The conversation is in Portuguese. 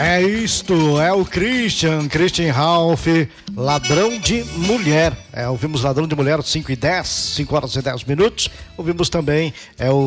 É isto, é o Christian Ralph, Ladrão de Mulher. Ouvimos Ladrão de Mulher 5 horas e 10 minutos. Ouvimos também o